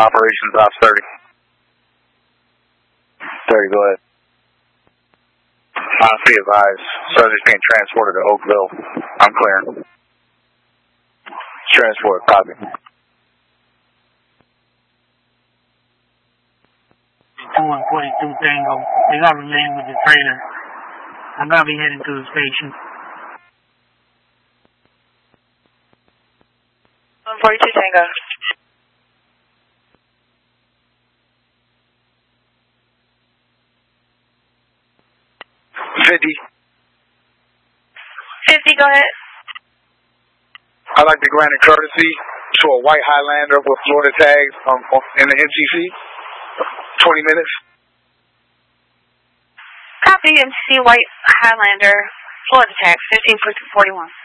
Operations Ops 30. 30, go ahead. Be advised, subject's being transported to Oakville. I'm clearing. Transport, copy. 4142 Tango. They got remain with the trailer. I'm gonna be heading to the station. 142 Tango. $50. 50, go ahead. I'd like to grant a courtesy to a white Highlander with Florida tags in the NCC. 20 minutes. Copy, MC White Highlander, Florida tag, 1541.